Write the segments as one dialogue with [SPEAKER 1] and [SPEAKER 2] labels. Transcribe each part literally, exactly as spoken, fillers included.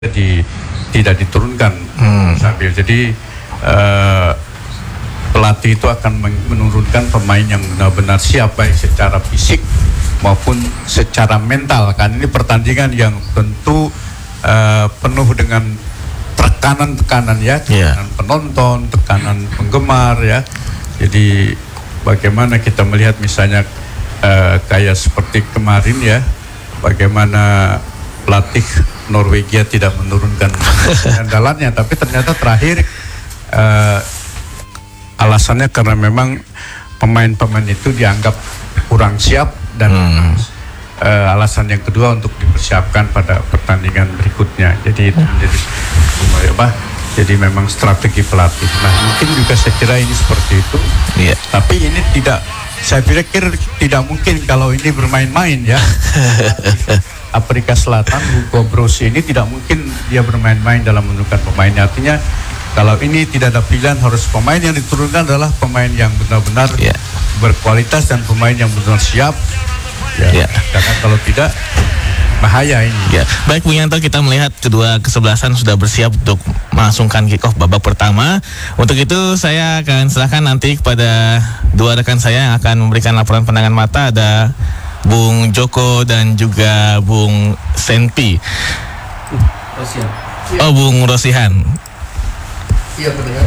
[SPEAKER 1] di, tidak diturunkan
[SPEAKER 2] hmm.
[SPEAKER 1] sambil jadi uh, pelatih itu akan menurunkan pemain yang benar-benar siap baik secara fisik maupun secara mental, kan ini pertandingan yang tentu uh, penuh dengan tekanan-tekanan ya, tekanan yeah. penonton, tekanan penggemar ya. Jadi bagaimana kita melihat misalnya uh, kayak seperti kemarin ya, bagaimana pelatih Norwegia tidak menurunkan andalannya, tapi ternyata terakhir uh, alasannya karena memang pemain-pemain itu dianggap kurang siap dan hmm. uh, alasan yang kedua untuk dipersiapkan pada pertandingan berikutnya. Jadi itu menjadi apa? Jadi memang strategi pelatih. Nah mungkin juga saya kira ini seperti itu. Yeah. Tapi ini tidak, saya pikir tidak mungkin kalau ini bermain-main ya. Afrika Selatan, Hugo Broos ini tidak mungkin dia bermain-main dalam menentukan pemainnya. Artinya kalau ini tidak ada pilihan, harus pemain yang diturunkan adalah pemain yang benar-benar yeah. berkualitas dan pemain yang benar siap. Ya, yeah. Karena kalau tidak bahaya ini.
[SPEAKER 2] Ya. Baik Bung Yanto, kita melihat kedua kesebelasan sudah bersiap untuk melangsungkan kick off babak pertama. Untuk itu saya akan serahkan nanti kepada dua rekan saya yang akan memberikan laporan pandangan mata. Ada Bung Joko dan juga Bung Senpi.
[SPEAKER 3] Rosihan.
[SPEAKER 2] Oh, Bung Rosihan.
[SPEAKER 3] Iya, pendengar.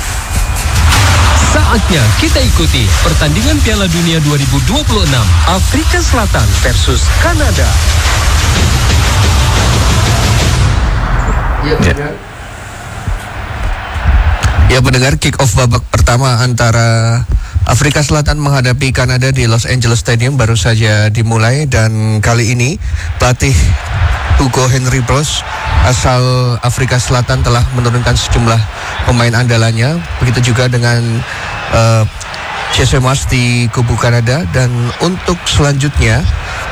[SPEAKER 4] Saatnya kita ikuti pertandingan Piala Dunia dua ribu dua puluh enam Afrika Selatan versus Kanada.
[SPEAKER 3] Iya, pendengar.
[SPEAKER 5] Ya, pendengar, kick off babak pertama antara Afrika Selatan menghadapi Kanada di Los Angeles Stadium baru saja dimulai, dan kali ini pelatih Hugo Henry Broos asal Afrika Selatan telah menurunkan sejumlah pemain andalannya. Begitu juga dengan uh, Jesse Marsch di kubu Kanada. Dan untuk selanjutnya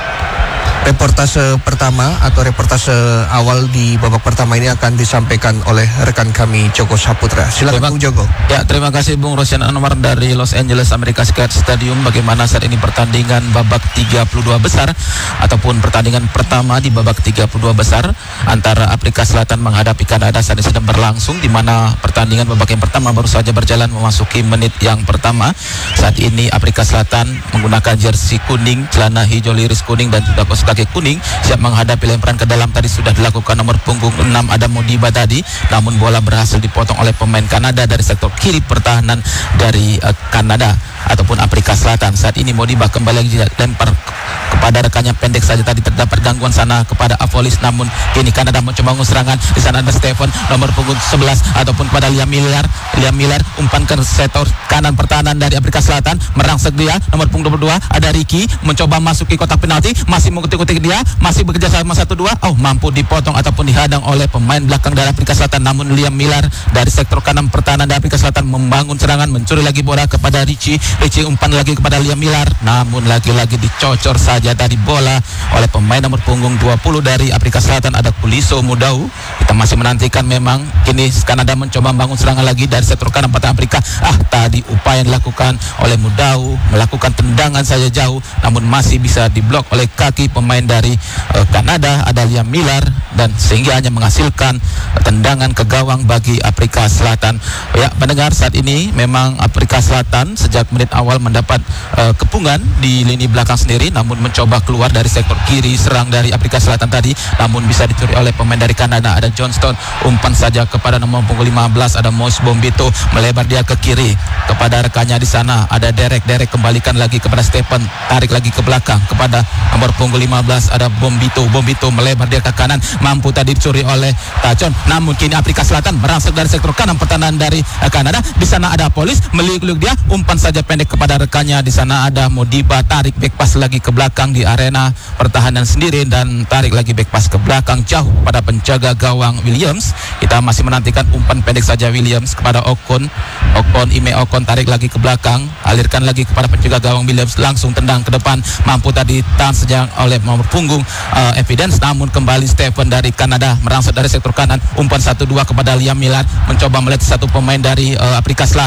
[SPEAKER 5] reportase pertama atau reportase awal di babak pertama ini akan disampaikan oleh rekan kami Joko Saputra. Silakan Bung Joko.
[SPEAKER 6] Ya, terima kasih Bung Rosihan Anwar dari Los Angeles America Stadium. Bagaimana saat ini pertandingan babak tiga puluh dua besar ataupun pertandingan pertama di babak tiga puluh dua besar antara Afrika Selatan menghadapi Kanada saat ini sedang berlangsung, di mana pertandingan babak yang pertama baru saja berjalan memasuki menit yang pertama. Saat ini Afrika Selatan menggunakan jersey kuning, celana hijau liris kuning dan juga kaos kaki kuning, siap menghadapi lemparan ke dalam. Tadi sudah dilakukan nomor punggung enam ada Modiba tadi, namun bola berhasil dipotong oleh pemain Kanada dari sektor kiri pertahanan dari uh, Kanada ataupun Afrika Selatan. Saat ini Modiba kembali lagi lempar kepada rekannya pendek saja, tadi terdapat gangguan sana kepada Avolis, namun kini Kanada mencoba serangan. Di sana ada Stephen nomor punggung sebelas ataupun pada Liam Miller. Liam Miller umpankan sektor kanan pertahanan dari Afrika Selatan, merangsek dia nomor punggung dua puluh dua ada Ricky mencoba masuk ke kotak penalti, masih mengikuti dia, masih bekerja sama satu dua. Oh, mampu dipotong ataupun dihadang oleh pemain belakang dari Afrika Selatan. Namun Liam Miller dari sektor kanan pertahanan dari Afrika Selatan membangun serangan, mencuri lagi bola kepada Richie. Richie umpan lagi kepada Liam Miller, namun lagi-lagi dicocor saja tadi bola oleh pemain nomor punggung dua puluh dari Afrika Selatan ada Kuliso Mudau. Kita masih menantikan, memang kini Kanada mencoba membangun serangan lagi dari sektor kanan pertahanan Afrika. Ah, tadi upaya yang dilakukan oleh Mudau melakukan tendangan saja jauh, namun masih bisa diblok oleh kaki pemain dari uh, Kanada ada Liam Miller, dan sehingga hanya menghasilkan tendangan ke gawang bagi Afrika Selatan. Ya, mendengar saat ini memang Afrika Selatan sejak menit awal mendapat uh, kepungan di lini belakang sendiri, namun mencoba keluar dari sektor kiri serang dari Afrika Selatan tadi, namun bisa dicuri oleh pemain dari Kanada ada Johnston. Umpan saja kepada nomor punggung lima belas ada Moise Bombito, melebar dia ke kiri kepada rekannya di sana ada Derek. Derek kembalikan lagi kepada Stephen, tarik lagi ke belakang kepada nomor punggung lima belas ada Bombito. Bombito melebar dia ke kanan, mampu tadi dicuri oleh Tacon, namun kini Afrika Selatan merangsek dari sektor kanan pertahanan dari uh, Kanada. Di sana ada Polis, meliuk-liuk dia, umpan saja pendek kepada rekannya. Di sana ada Modiba, tarik back pass lagi ke belakang di area pertahanan sendiri, dan tarik lagi back pass ke belakang jauh pada penjaga gawang Williams. Kita masih menantikan umpan pendek saja Williams kepada Okon. Okon, Ime Okon tarik lagi ke belakang, alirkan lagi kepada penjaga gawang Williams, langsung tendang ke depan, mampu tadi tahan sejak oleh nomor punggung uh, Evidence, namun kembali Stephen dari Kanada merangsek dari sektor kanan, umpan satu dua kepada Liam Miller, mencoba melihat satu pemain dari uh, Afrika Selatan.